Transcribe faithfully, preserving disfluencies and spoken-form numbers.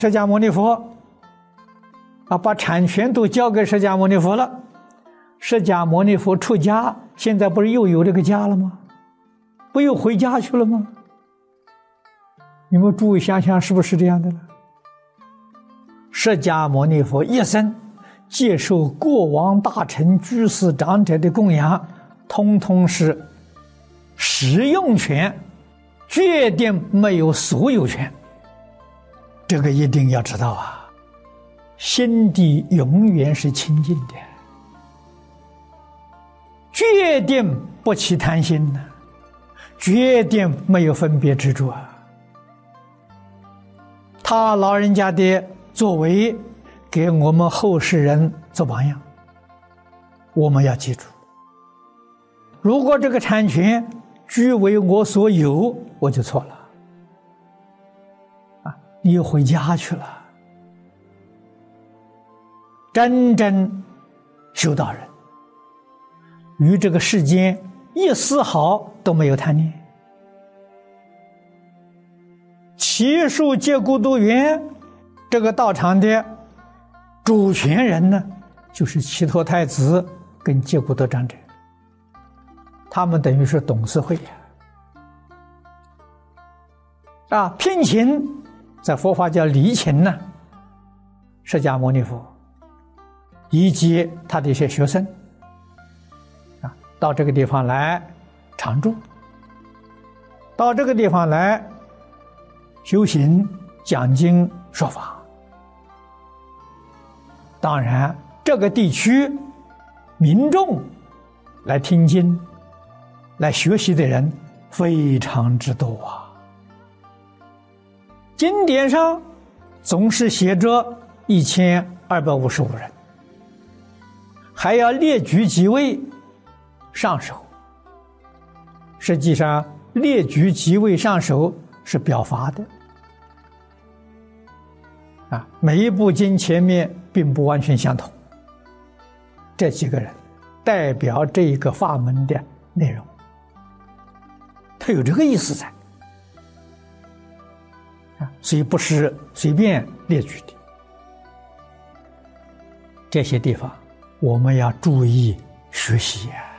释迦牟尼佛啊，把产权都交给释迦牟尼佛了。释迦牟尼佛出家，现在不是又有这个家了吗？不又回家去了吗？你们注意想想，是不是这样的呢？释迦牟尼佛一生接受国王、大臣、居士、长者的供养，通通是使用权，决定没有所有权。这个一定要知道啊！心地永远是清净的，决定不起贪心呢，决定没有分别执着啊。他老人家的作为，给我们后世人做榜样。我们要记住，如果这个产权据为我所有，我就错了啊！你又回家去了。真正修道人，与这个世间一丝毫都没有贪念。祇树结孤独园这个道场的主权人呢，就是祇陀太子跟结孤独长者，他们等于是董事会啊。啊，聘请在佛法叫礼请呢，释迦牟尼佛以及他的一些学生啊，到这个地方来常住，到这个地方来修行、讲经、说法。当然，这个地区民众来听经、来学习的人非常之多啊。经典上总是写着一千二百五十五人，还要列举几位上首。实际上，列举几位上首是表法的啊，每一部经前面并不完全相同。这几个人代表这一个法门的内容，它有这个意思在啊，所以不是随便列举的。这些地方我们要注意学习啊。